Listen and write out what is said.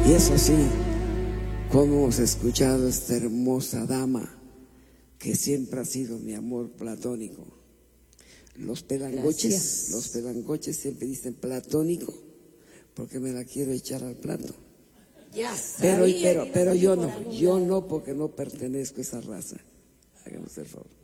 Y eso sí, como hemos escuchado a esta hermosa dama que siempre ha sido mi amor platónico. Los pelangoches siempre dicen platónico porque me la quiero echar al plato. Pero yo no porque no pertenezco a esa raza. Háganos el favor.